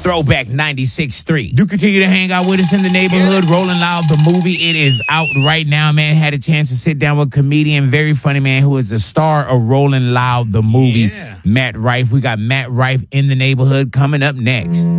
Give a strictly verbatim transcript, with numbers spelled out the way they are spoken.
Throwback ninety-six point three. Do continue to hang out with us in the neighborhood. Rolling Loud, the movie. It is out right now, man. Had a chance to sit down with a comedian, very funny man, who is the star of Rolling Loud, the movie, Yeah. Matt Rife. We got Matt Rife in the neighborhood coming up next.